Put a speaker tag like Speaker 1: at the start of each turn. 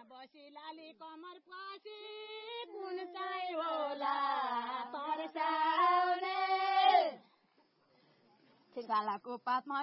Speaker 1: बसी लाली कमर पछि कुन चाहिँ होला पर्साउने गालाको पातमा